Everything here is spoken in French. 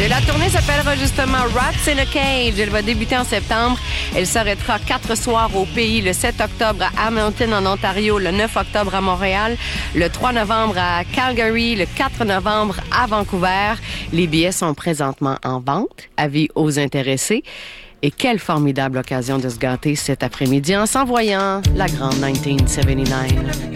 Et la tournée s'appellera justement Rats in a Cage. Elle va débuter en septembre. Elle s'arrêtera 4 soirs au pays, le 7 octobre à Hamilton en Ontario, le 9 octobre à Montréal, le 3 novembre à Calgary, le 4 novembre à Vancouver. Les billets sont présentement en vente. Avis aux intéressés. Et quelle formidable occasion de se gâter cet après-midi en s'envoyant la grande 1979.